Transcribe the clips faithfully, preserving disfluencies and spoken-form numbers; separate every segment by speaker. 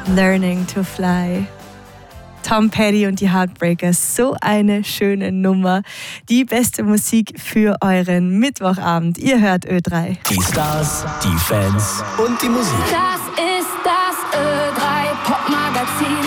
Speaker 1: Learning to Fly. Tom Petty und die Heartbreakers, so eine schöne Nummer. Die beste Musik für euren Mittwochabend. Ihr hört Ö drei.
Speaker 2: Die Stars, die Fans und die Musik.
Speaker 3: Das ist das Ö drei Popmagazin.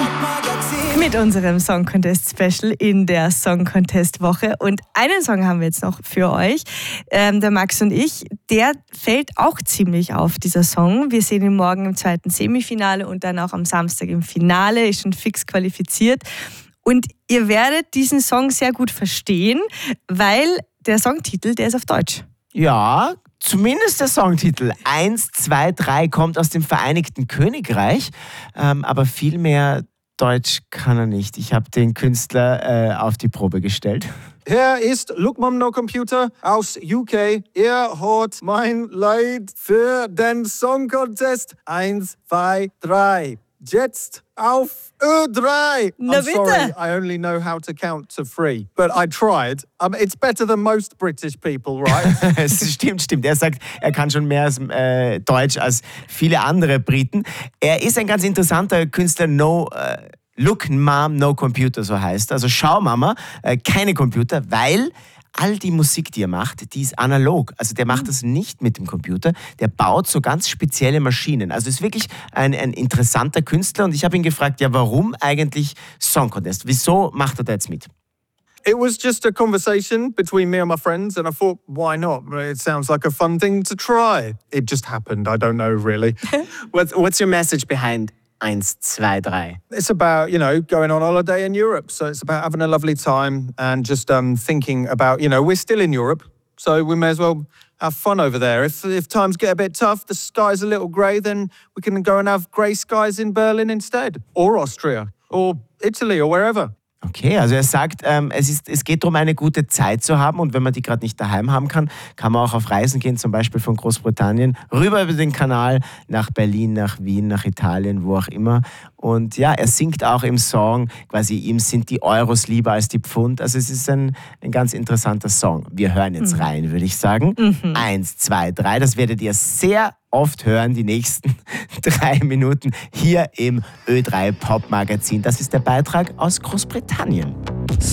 Speaker 1: Mit unserem Song Contest Special in der Song Contest Woche. Und einen Song haben wir jetzt noch für euch. Ähm, der Max und ich, der fällt auch ziemlich auf, dieser Song. Wir sehen ihn morgen im zweiten Semifinale und dann auch am Samstag im Finale. Ist schon fix qualifiziert. Und ihr werdet diesen Song sehr gut verstehen, weil der Songtitel, der ist auf Deutsch.
Speaker 4: Ja, zumindest der Songtitel eins, zwei, drei kommt aus dem Vereinigten Königreich, ähm, aber viel mehr Deutsch kann er nicht. Ich habe den Künstler äh, auf die Probe gestellt.
Speaker 5: Hier ist Look Mom No Computer aus U K. Ihr hört mein Lied für den Song Contest eins, zwei, drei. Jetzt auf Ö drei.
Speaker 1: Na
Speaker 5: I'm
Speaker 1: bitte.
Speaker 5: sorry, I only know how to count to three. But I tried. Um, it's better than most British people, right?
Speaker 4: Es stimmt, stimmt. Er sagt, er kann schon mehr als, äh, Deutsch als viele andere Briten. Er ist ein ganz interessanter Künstler, No äh, Look Mom, No Computer, so heißt er. Also schau Mama, äh, keine Computer, weil all die Musik, die er macht, die ist analog. Also der macht das nicht mit dem Computer. Der baut so ganz spezielle Maschinen. Also ist wirklich ein, ein interessanter Künstler. Und ich habe ihn gefragt, ja, warum eigentlich Song Contest? Wieso macht er da jetzt mit?
Speaker 5: It was just a conversation between me and my friends, and I thought, why not? It sounds like a fun thing to try. It just happened. I don't know, really.
Speaker 6: What's, what's your message behind eins, zwei, drei?
Speaker 5: It's about, you know, going on holiday in Europe. So it's about having a lovely time and just um, thinking about, you know, we're still in Europe, so we may as well have fun over there. If if times get a bit tough, the sky's a little grey, then we can go and have grey skies in Berlin instead. Or Austria. Or Italy or wherever.
Speaker 4: Okay, also er sagt, ähm, es, ist, es geht darum, eine gute Zeit zu haben und wenn man die gerade nicht daheim haben kann, kann man auch auf Reisen gehen, zum Beispiel von Großbritannien rüber über den Kanal nach Berlin, nach Wien, nach Italien, wo auch immer. Und ja, er singt auch im Song, quasi ihm sind die Euros lieber als die Pfund. Also es ist ein, ein ganz interessanter Song. Wir hören jetzt mhm. rein, würde ich sagen. Mhm. Eins, zwei, drei, das werdet ihr sehr oft hören, die nächsten drei Minuten hier im Ö drei Pop Magazin. Das ist der Beitrag aus Großbritannien.